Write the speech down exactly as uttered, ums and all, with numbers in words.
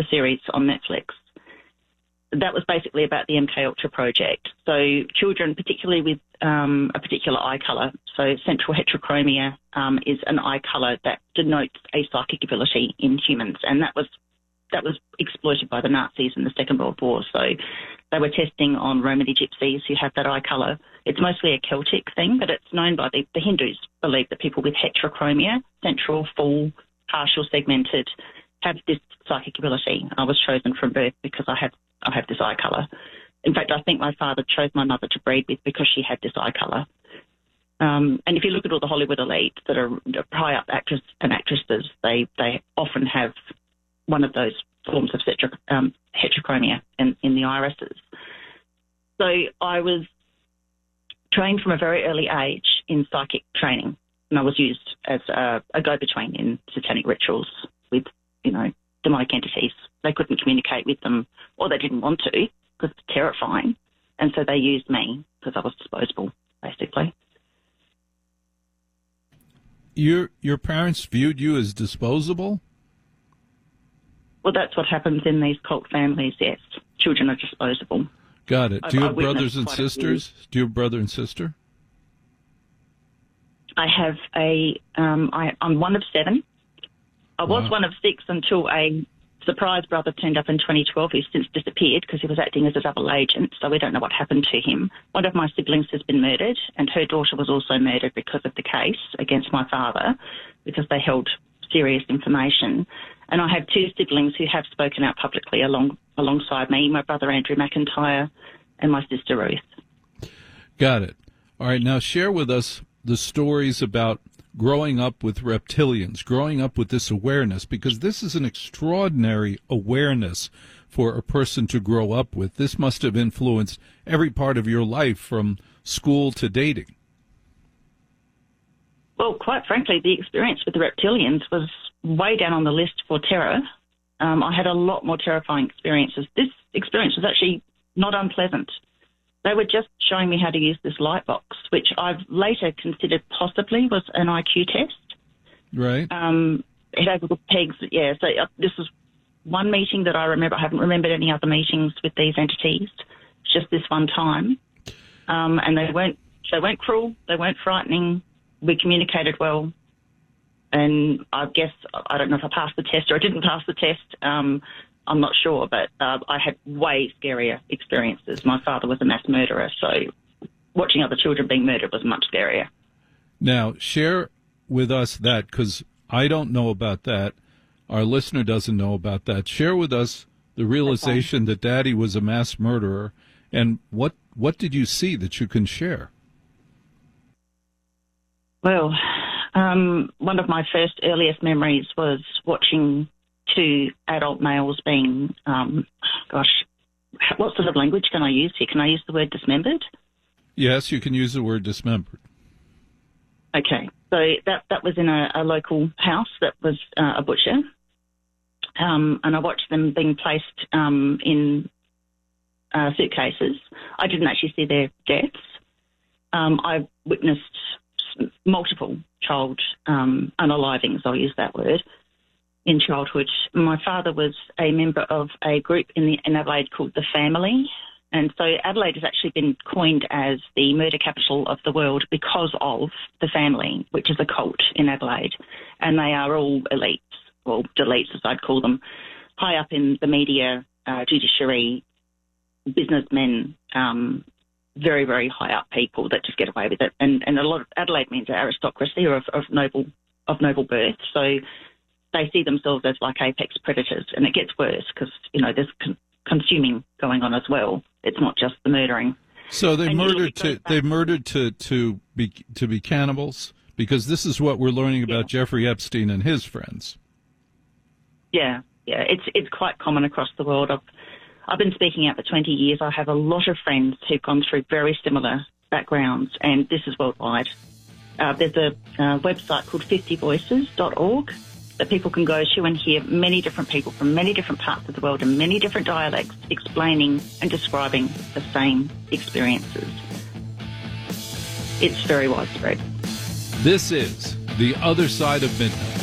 the series on Netflix. That was basically about the M K Ultra project. So children, particularly with um, a particular eye colour, so central heterochromia um, is an eye colour that denotes a psychic ability in humans, and that was that was exploited by the Nazis in the Second World War. So they were testing on Romany gypsies who have that eye colour. It's mostly a Celtic thing, but it's known by the, the Hindus believe that people with heterochromia, central, full, partial, segmented, have this psychic ability. I was chosen from birth because I have I have this eye colour. In fact, I think my father chose my mother to breed with because she had this eye colour. Um, and if you look at all the Hollywood elites that are high up actors and actresses, they, they often have one of those forms of cetro, um, heterochromia in, in the irises. So I was trained from a very early age in psychic training, and I was used as a, a go-between in satanic rituals with, you know, demonic entities. They couldn't communicate with them, or they didn't want to because it's terrifying, and so they used me because I was disposable, basically. Your your parents viewed you as disposable? Well, that's what happens in these cult families, yes. Children are disposable. Got it. Do you I, have I brothers and sisters? Do you have brother and sister? I have a, um, I, I'm one of seven. I was Wow. one of six until a surprise brother turned up in twenty twelve who's since disappeared because he was acting as a double agent, so we don't know what happened to him. One of my siblings has been murdered, and her daughter was also murdered because of the case against my father because they held serious information. And I have two siblings who have spoken out publicly along alongside me, my brother Andrew McIntyre and my sister Ruth. Got it. All right, now share with us the stories about growing up with reptilians, growing up with this awareness, because this is an extraordinary awareness for a person to grow up with. This must have influenced every part of your life from school to dating. Well, quite frankly, the experience with the reptilians was way down on the list for terror. Um, I had a lot more terrifying experiences. This experience was actually not unpleasant. They were just showing me how to use this light box, which I've later considered possibly was an I Q test. Right. Um, it had little pegs. Yeah, so uh, this was one meeting that I remember. I haven't remembered any other meetings with these entities, just this one time. Um, and they weren't, they weren't cruel. They weren't frightening. We communicated well. And I guess, I don't know if I passed the test or I didn't pass the test. Um, I'm not sure, but uh, I had way scarier experiences. My father was a mass murderer, so watching other children being murdered was much scarier. Now, share with us that, because I don't know about that. Our listener doesn't know about that. Share with us the realization that Daddy was a mass murderer, and what, what did you see that you can share? Well, um, one of my first earliest memories was watching two adult males being, um, gosh, what sort of language can I use here? Can I use the word dismembered? Yes, you can use the word dismembered. Okay, so that, that was in a, a local house that was uh, a butcher, um, and I watched them being placed um, in uh, suitcases. I didn't actually see their deaths. Um, I witnessed multiple child um, unalivings, I'll use that word, in childhood. My father was a member of a group in, the, in Adelaide called The Family, and so Adelaide has actually been coined as the murder capital of the world because of The Family, which is a cult in Adelaide, and they are all elites, or deletes as I'd call them, high up in the media, uh, judiciary, businessmen, um, very, very high up people that just get away with it. And, and a lot of Adelaide means aristocracy or of, of noble of noble birth. So they see themselves as like apex predators, and it gets worse because, you know, there's con- consuming going on as well. It's not just the murdering. So they and murdered to they murdered to to be to be cannibals, because this is what we're learning about yeah. Jeffrey Epstein and his friends. Yeah, yeah, it's it's quite common across the world. I've I've been speaking out for twenty years. I have a lot of friends who've gone through very similar backgrounds, and this is worldwide. Uh, there's a uh, website called fifty voices dot org that people can go to and hear many different people from many different parts of the world and many different dialects explaining and describing the same experiences. It's very widespread. This is The Other Side of Midnight.